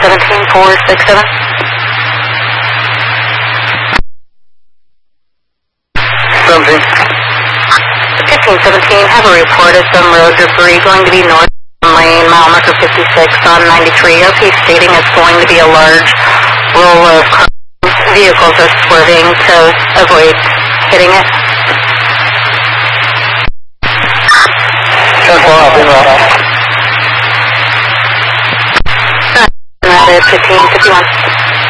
17467. 1517, have a report of some road debris going to be north lane, mile marker 56 on 93. OP stating it's going to be a large roll of vehicles are swerving to avoid hitting it. 10-4, I'll be right. That is 1551.